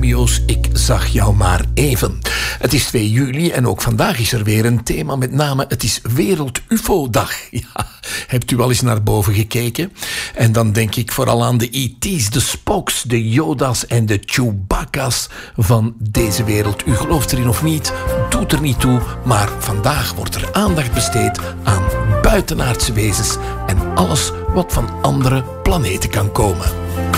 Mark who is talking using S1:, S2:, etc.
S1: Romeo's Ik zag jou maar even. Het is 2 juli en ook vandaag is er weer een thema, met name het is Wereld UFO-dag. Ja, hebt u al eens naar boven gekeken? En dan denk ik vooral aan de E.T.'s, de Spocks, de Yoda's en de Chewbacca's van deze wereld. U gelooft erin of niet, doet er niet toe, maar vandaag wordt er aandacht besteed aan buitenaardse wezens en alles wat van andere planeten kan komen.